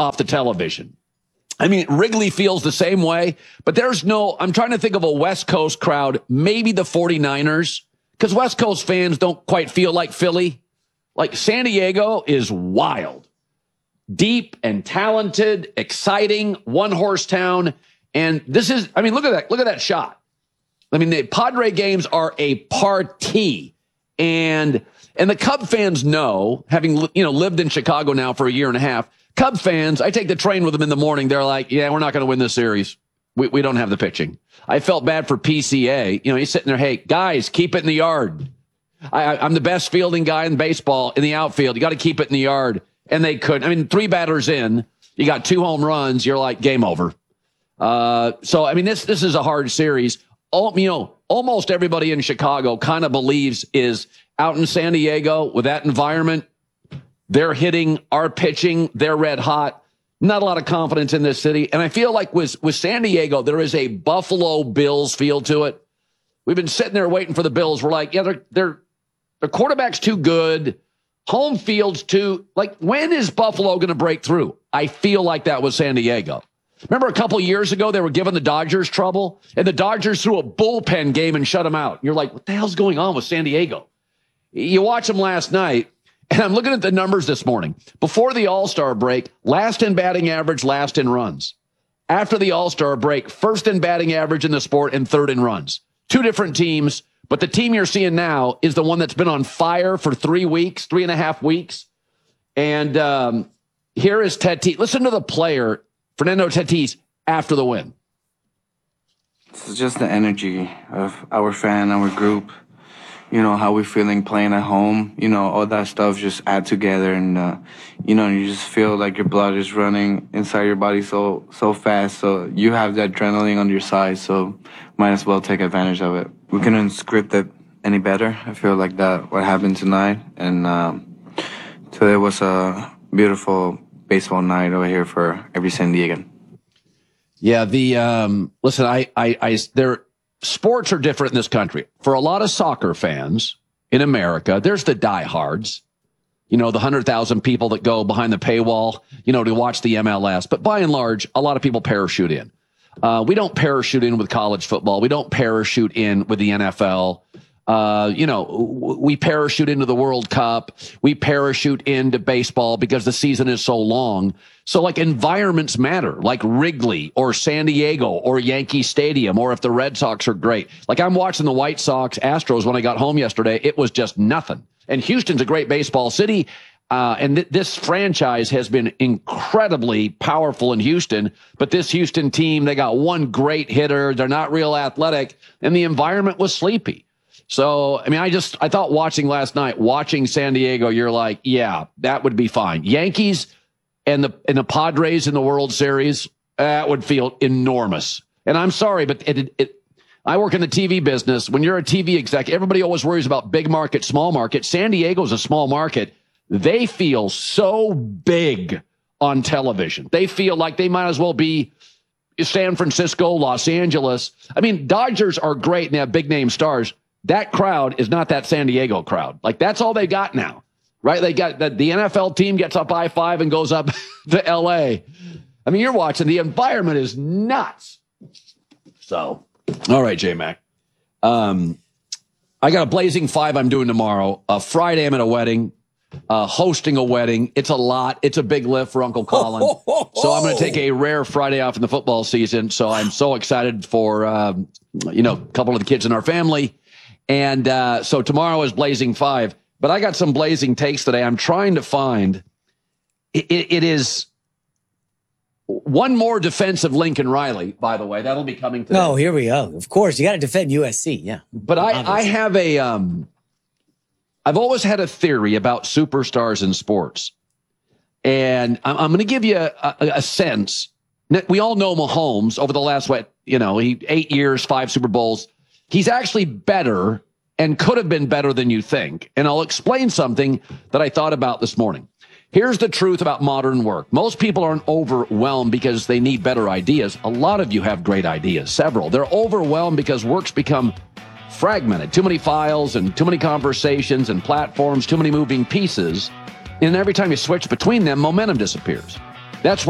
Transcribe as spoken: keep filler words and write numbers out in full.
off the television. I mean, Wrigley feels the same way, but there's no, I'm trying to think of a West Coast crowd, maybe the 49ers, because West Coast fans don't quite feel like Philly. Like San Diego is wild, deep and talented, exciting, one horse town. And this is, I mean, look at that. Look at that shot. I mean, the Padre games are a party. And, and the Cub fans know, having, you know, lived in Chicago now for a year and a half, Cub fans, I take the train with them in the morning. They're like, yeah, we're not going to win this series. We, we don't have the pitching. I felt bad for P C A. You know, he's sitting there, hey, guys, keep it in the yard. I, I'm the best fielding guy in baseball in the outfield. You got to keep it in the yard. And they couldn't. I mean, three batters in, you got two home runs. You're like, game over. Uh, so, I mean, this this is a hard series. All, you know, almost everybody in Chicago kind of believes is out in San Diego with that environment. They're hitting, our pitching, they're red hot. Not a lot of confidence in this city. And I feel like with, with San Diego, there is a Buffalo Bills feel to it. We've been sitting there waiting for the Bills. We're like, yeah, they're, they're, their quarterback's too good. Home field's too, like, when is Buffalo going to break through? I feel like that was San Diego. Remember a couple years ago, they were giving the Dodgers trouble, and the Dodgers threw a bullpen game and shut them out. You're like, what the hell's going on with San Diego? You watch them last night. And I'm looking at the numbers this morning. Before the All-Star break, last in batting average, last in runs. After the All-Star break, first in batting average in the sport and third in runs. Two different teams, but the team you're seeing now is the one that's been on fire for three weeks, three and a half weeks. And um, here is Tatis. Listen to the player, Fernando Tatis, after the win. It's just the energy of our fan, our group. You know, how we're feeling playing at home, you know, all that stuff just add together. And, uh, you know, you just feel like your blood is running inside your body so so fast. So you have that adrenaline on your side, so might as well take advantage of it. We couldn't script it any better. I feel like that what happened tonight. And um, today was a beautiful baseball night over here for every San Diegan. Yeah, the, um, listen, I, I, I, there, sports are different in this country. For a lot of soccer fans in America, there's the diehards, you know, the one hundred thousand people that go behind the paywall, you know, to watch the M L S. But by and large, a lot of people parachute in. Uh, we don't parachute in with college football. We don't parachute in with the N F L. Uh, you know, we parachute into the World Cup. We parachute into baseball because the season is so long. So like environments matter, like Wrigley or San Diego or Yankee Stadium, or if the Red Sox are great. Like I'm watching the White Sox Astros when I got home yesterday. It was just nothing. And Houston's a great baseball city. Uh, and th- this franchise has been incredibly powerful in Houston. But this Houston team, they got one great hitter. They're not real athletic. And the environment was sleepy. So, I mean, I just, I thought watching last night, watching San Diego, you're like, yeah, that would be fine. Yankees and the, and the Padres in the World Series, that would feel enormous. And I'm sorry, but it, it, it I work in the T V business. When you're a T V exec, everybody always worries about big market, small market. San Diego's a small market. They feel so big on television. They feel like they might as well be San Francisco, Los Angeles. I mean, Dodgers are great and they have big name stars. That crowd is not that San Diego crowd. Like, that's all they got now, right? They got that the N F L team gets up I five and goes up to L A. I mean, you're watching. The environment is nuts. So, all right, J-Mac. Um, I got a Blazing Five I'm doing tomorrow. Uh, Friday, I'm at a wedding, uh, hosting a wedding. It's a lot. It's a big lift for Uncle Colin. Oh, oh, oh, so I'm going to take a rare Friday off in the football season. So I'm so excited for, um, you know, a couple of the kids in our family. And uh, so tomorrow is Blazing Five, but I got some blazing takes today. I'm trying to find, it, it is one more defensive Lincoln Riley, by the way. That'll be coming today. Oh, here we go. Of course, you got to defend U S C, yeah. But I, I have a, um, I've always had a theory about superstars in sports. And I'm, I'm going to give you a, a, a sense. We all know Mahomes over the last, what, you know, he eight years, five Super Bowls. He's actually better and could have been better than you think. And I'll explain something that I thought about this morning. Here's the truth about modern work. Most people aren't overwhelmed because they need better ideas. A lot of you have great ideas, several. They're overwhelmed because work's become fragmented. Too many files and too many conversations and platforms, too many moving pieces. And every time you switch between them, momentum disappears. That's where